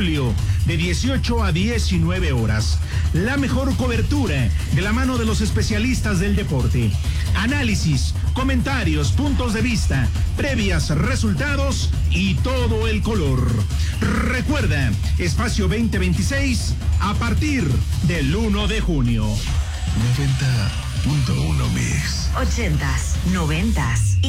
julio, de 18 a 19 horas. La mejor cobertura de la mano de los especialistas del deporte. Análisis, comentarios, puntos de vista, previas, resultados y todo el color. Recuerda, Espacio 2026 a partir del 1 de junio. 90.1 Mix. 80s, 90s y